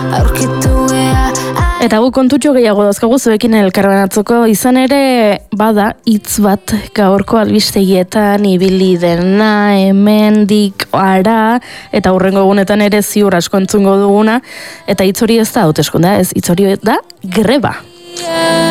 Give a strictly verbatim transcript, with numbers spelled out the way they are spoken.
Eta gu kontutxo gehiago dauzkagu zuekin elkarbanatzeko, izan ere bada hitz bat gaurko albistegietan ibili dena, hemendik ara, eta hurrengo egunetan ere ziur asko entzungo duguna, eta hitz hori ez da hauteskundea, ez hitz hori da greba.